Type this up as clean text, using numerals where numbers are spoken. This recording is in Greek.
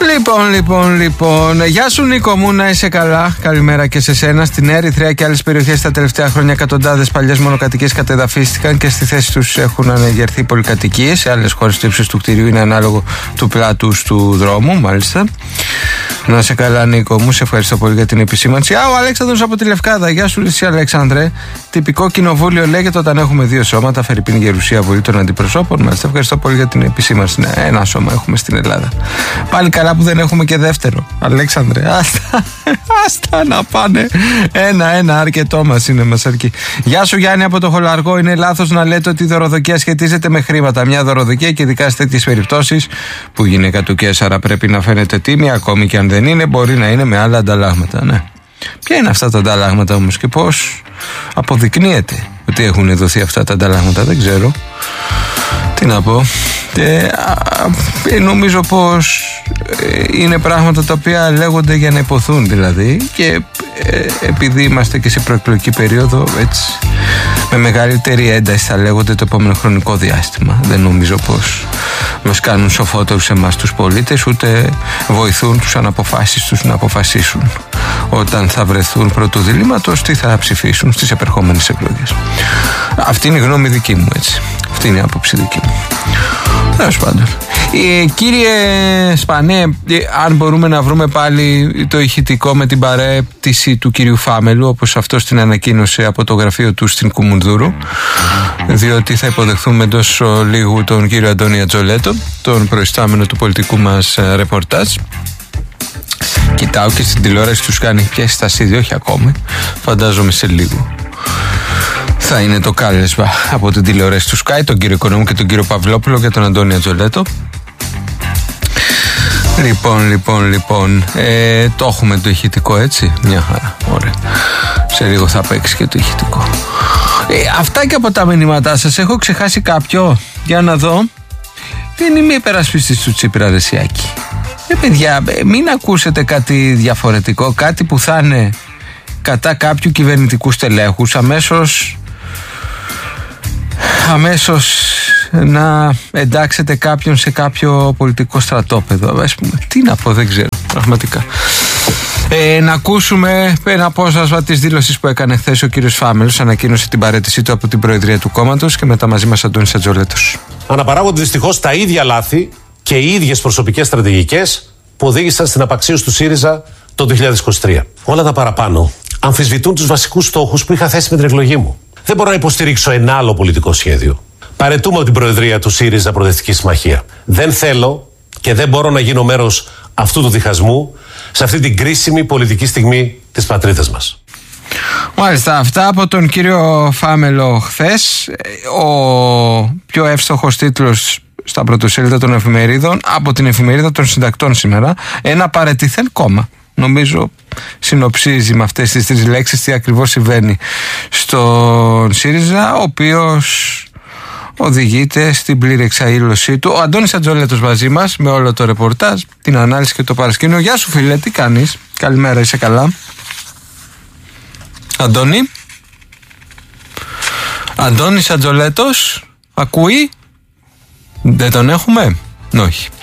Λοιπόν. Γεια σου Νίκο μου, να είσαι καλά. Καλημέρα και σε σένα. Στην Ερυθρέα και άλλες περιοχές τα τελευταία χρόνια εκατοντάδες παλιές μονοκατοικίες κατεδαφίστηκαν και στη θέση τους έχουν ανεγερθεί πολυκατοικίες. Σε άλλες χώρες το ύψος του κτηρίου είναι ανάλογο του πλάτους του δρόμου, μάλιστα. Να είσαι καλά Νίκο μου, σε ευχαριστώ πολύ για την επισήμανση. Ο Αλέξανδρος από τη Λευκάδα. Γεια σου εσύ Αλέξανδρε. Τυπικό κοινοβούλιο λέγεται όταν έχουμε δύο σώματα, Φερρυπίν Γερουσία Βουλή των Αντιπροσώπων. Μάλιστα, ευχαριστώ πολύ για την επισήμανση. Ναι, ένα σώμα έχουμε στην Ελλάδα. Πάλι καλά που δεν έχουμε και δεύτερο. Αλέξανδρε, άστα να πάνε. Ένα αρκετό μας είναι, μας αρκεί. Γεια σου Γιάννη από το Χολαργό. Είναι λάθος να λέτε ότι η δωροδοκία σχετίζεται με χρήματα. Μια δωροδοκία και ειδικά σε τέτοιες περιπτώσεις που γυναίκα του Καίσαρα πρέπει να φαίνεται τίμια, ακόμη και αν δεν είναι, μπορεί να είναι με άλλα ανταλλάγματα. Ναι. Ποια είναι αυτά τα ανταλλάγματα όμως και πώς αποδεικνύεται ότι έχουν δοθεί αυτά τα ανταλλάγματα? Δεν ξέρω. Τι να πω. Νομίζω πως είναι πράγματα τα οποία λέγονται για να υποθούν δηλαδή, και επειδή είμαστε και σε προεκλογική περίοδο, έτσι με μεγαλύτερη ένταση θα λέγονται το επόμενο χρονικό διάστημα. Δεν νομίζω πως μας κάνουν σοφότερους εμάς τους πολίτες, ούτε βοηθούν τους αναποφάσεις τους να αποφασίσουν όταν θα βρεθούν πρώτου διλήμματος τι θα ψηφίσουν στις επερχόμενες εκλογές. Αυτή είναι η γνώμη δική μου, έτσι. Αυτή είναι η άποψη δική μου. Τέλος πάντων. Κύριε Σπανέ, αν μπορούμε να βρούμε πάλι το ηχητικό με την παρέπτυση του κυρίου Φάμελου, όπως αυτός την ανακοίνωσε από το γραφείο του στην Κουμουνδούρου, διότι θα υποδεχθούμε εντός λίγου τον κύριο Αντώνη Ατζολέτο, τον προϊστάμενο του πολιτικού μας ρεπορτάζ. Κοιτάω και στην τηλεόραση τους κάνει πια στασίδι, όχι ακόμη, φαντάζομαι σε λίγο θα είναι το κάλεσμα από την τηλεόραση του Sky, τον κύριο Οικονόμου και τον κύριο Παυλόπουλο και τον Αντώνη Ατζολέτο. Λοιπόν, το έχουμε το ηχητικό, έτσι, μια χαρά, ωραία. Σε λίγο θα παίξει και το ηχητικό. Αυτά και από τα μηνύματά σας. Έχω ξεχάσει κάποιο? Για να δω. Δεν είμαι υπερασπιστής του Τσίπρα, Ρεσιάκη. Παιδιά, μην ακούσετε κάτι διαφορετικό, κάτι που θα είναι κατά κάποιου κυβερνητικού στελέχους, αμέσως να εντάξετε κάποιον σε κάποιο πολιτικό στρατόπεδο. Ας πούμε, τι να πω, δεν ξέρω πραγματικά. Να ακούσουμε ένα απόσπασμα της δήλωσης που έκανε χθες ο κύριος Φάμελος. Ανακοίνωσε την παραίτησή του από την Προεδρία του κόμματος και μετά μαζί μας Αντώνης Ατζολέτος. Αναπαράγονται δυστυχώς τα ίδια λάθη και οι ίδιες προσωπικές στρατηγικές που οδήγησαν στην απαξίωση του ΣΥΡΙΖΑ το 2023. Όλα τα παραπάνω αμφισβητούν τους βασικούς στόχους που είχα θέσει με την εκλογή μου. Δεν μπορώ να υποστηρίξω ένα άλλο πολιτικό σχέδιο. Παραιτούμε από την Προεδρία του ΣΥΡΙΖΑ Προοδευτική Συμμαχία. Δεν θέλω και δεν μπορώ να γίνω μέρος αυτού του διχασμού σε αυτή την κρίσιμη πολιτική στιγμή της πατρίδας μας. Μάλιστα, αυτά από τον κύριο Φάμελο χθες. Ο πιο εύστοχος τίτλος στα πρωτοσέλιδα των εφημερίδων, από την εφημερίδα των συντακτών σήμερα, ένα παραιτηθέν κόμμα. Νομίζω συνοψίζει με αυτές τις τρεις λέξεις τι ακριβώς συμβαίνει στον ΣΥΡΙΖΑ, ο οποίος οδηγείται στην πλήρη εξαήλωσή του. Ο Αντώνης Ατζολέτος μαζί μας με όλο το ρεπορτάζ, την ανάλυση και το παρασκήνιο. Γεια σου φίλε, τι κάνεις? Καλημέρα, είσαι καλά? Αντώνης Ατζολέτος, ακούει? Δεν τον έχουμε? Όχι.